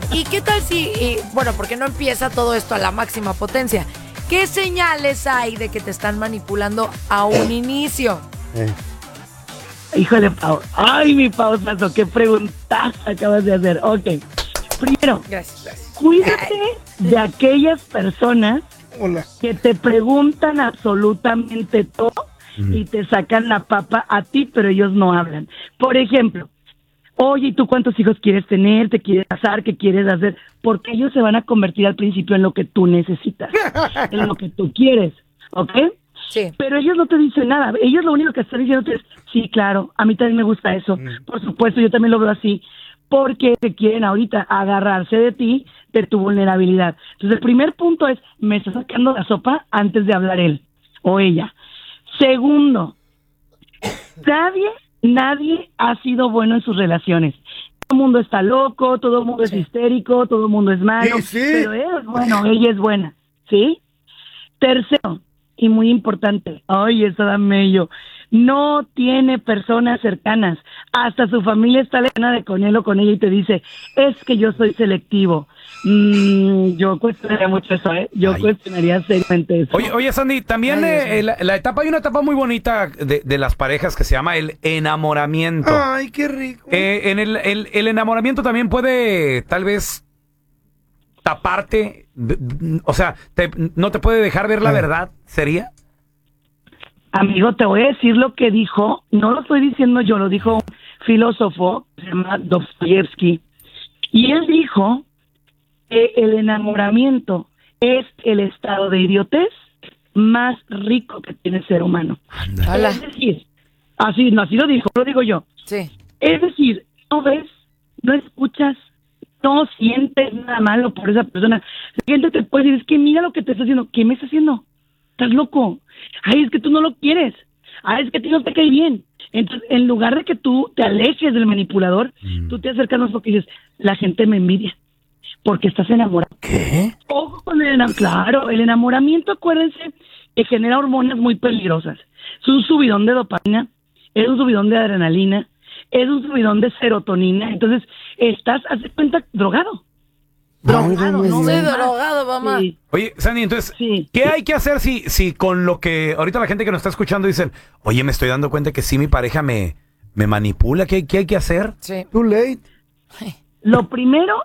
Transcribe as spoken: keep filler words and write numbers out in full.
¿Y qué tal si, y, bueno, porque no empieza todo esto a la máxima potencia? ¿Qué señales hay de que te están manipulando a un inicio? Eh. Híjole, Pau. Ay, mi Pau Sasso, qué preguntas acabas de hacer. Ok. Primero, Gracias, gracias. cuídate de aquellas personas Hola. que te preguntan absolutamente todo Mm. y te sacan la papa a ti, pero ellos no hablan. Por ejemplo, oye, ¿y tú cuántos hijos quieres tener? ¿Te quieres casar? ¿Qué quieres hacer? Porque ellos se van a convertir al principio en lo que tú necesitas, en lo que tú quieres, ¿ok? Sí. Pero ellos no te dicen nada. Ellos lo único que están diciendo es, sí, claro, a mí también me gusta eso. Mm. Por supuesto, yo también lo veo así. Porque te quieren ahorita agarrarse de ti, de tu vulnerabilidad. Entonces, el primer punto es, me está sacando la sopa antes de hablar él o ella. Segundo, nadie, nadie ha sido bueno en sus relaciones. Todo el mundo está loco, todo el mundo es Sí. histérico, todo el mundo es malo, Sí, sí. pero él es bueno, ella es buena, ¿sí? Tercero, y muy importante, ay, eso da mello, no tiene personas cercanas, hasta su familia está lejana de con él o con ella y te dice, es que yo soy selectivo. Mm, yo cuestionaría mucho eso, ¿eh? Yo Ay. cuestionaría seriamente eso. Oye, oye, Sandy, también Ay, Dios eh, mío. la, la etapa, hay una etapa muy bonita de, de las parejas que se llama el enamoramiento. Ay, qué rico. Eh, en el, el, el enamoramiento también puede, tal vez, taparte, d- d- o sea, te- no te puede dejar ver la Ah. verdad, ¿sería? Amigo, te voy a decir lo que dijo, no lo estoy diciendo yo, lo dijo un filósofo, se llama Dostoyevsky, y él dijo que el enamoramiento es el estado de idiotez más rico que tiene el ser humano. Hola. Es decir, así, no, así lo dijo, lo digo yo. Sí. Es decir, no ves, no escuchas, no sientes nada malo por esa persona. La gente te puede decir, es que mira lo que te está haciendo. ¿Qué me está haciendo? ¿Estás loco? Ay, es que tú no lo quieres. Ay, es que a ti no te cae bien. Entonces, en lugar de que tú te alejes del manipulador, Mm. tú te acercas más porque dices, la gente me envidia. Porque estás enamorado. ¿Qué? Ojo con el enamoramiento. Claro, el enamoramiento, acuérdense, que genera hormonas muy peligrosas. Es un subidón de dopamina, es un subidón de adrenalina, es un subidón de serotonina. Entonces, estás, haz de cuenta, drogado. Drogado, ¿no? Estoy ves más. drogado, mamá. Sí, Oye, Sandy, entonces, sí. ¿qué hay que hacer si, si con lo que ahorita la gente que nos está escuchando dicen, oye, me estoy dando cuenta que sí mi pareja me, me manipula? ¿Qué, qué hay que hacer? Sí. Too late. Lo primero